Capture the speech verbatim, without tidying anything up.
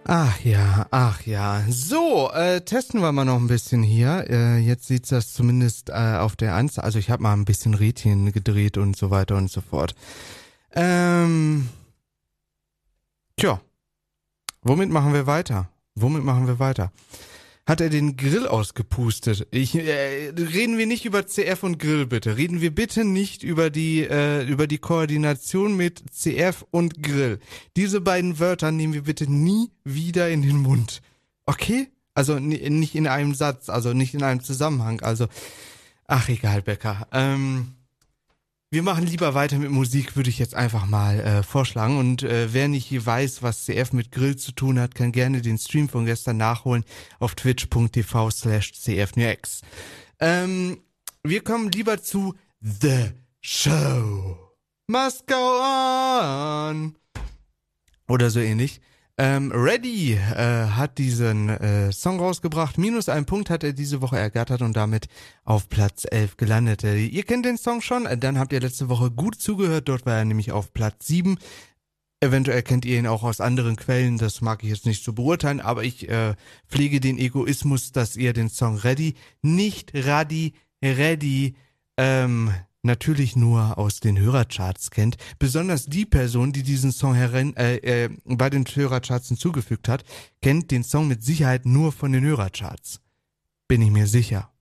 Ach ja, ach ja. So, äh, testen wir mal noch ein bisschen hier. Äh, jetzt sieht das zumindest äh, auf der Anzahl. Also ich habe mal ein bisschen Rädchen gedreht und so weiter und so fort. Ähm, tja, womit machen wir weiter? Womit machen wir weiter? Hat er den Grill ausgepustet? Ich, äh, reden wir nicht über C F und Grill, bitte. Reden wir bitte nicht über die, äh, über die Koordination mit C F und Grill. Diese beiden Wörter nehmen wir bitte nie wieder in den Mund. Okay? Also n- nicht in einem Satz, also nicht in einem Zusammenhang. Also, ach egal, Becker. Ähm, wir machen lieber weiter mit Musik, würde ich jetzt einfach mal äh, vorschlagen. Und äh, wer nicht weiß, was C F mit Grill zu tun hat, kann gerne den Stream von gestern nachholen auf twitch.tv slash cfnews. Ähm, wir kommen lieber zu The Show. Must go on. Oder so ähnlich. Ähm, Ready äh, hat diesen äh, Song rausgebracht. Minus einen Punkt hat er diese Woche ergattert und damit auf Platz elf gelandet. Äh, ihr kennt den Song schon, äh, dann habt ihr letzte Woche gut zugehört. Dort war er nämlich auf Platz sieben. Eventuell kennt ihr ihn auch aus anderen Quellen, das mag ich jetzt nicht so beurteilen, aber ich äh, pflege den Egoismus, dass ihr den Song Ready, nicht Radi, Ready, ähm, natürlich nur aus den Hörercharts kennt. Besonders die Person, die diesen Song heran, äh, äh, bei den Hörercharts hinzugefügt hat, kennt den Song mit Sicherheit nur von den Hörercharts. Bin ich mir sicher.